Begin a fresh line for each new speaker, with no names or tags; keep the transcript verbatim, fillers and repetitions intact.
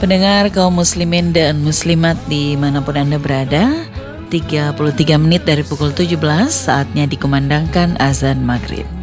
Pendengar kaum muslimin dan muslimat dimanapun Anda berada, tiga puluh tiga menit dari pukul tujuh belas saatnya dikumandangkan azan maghrib.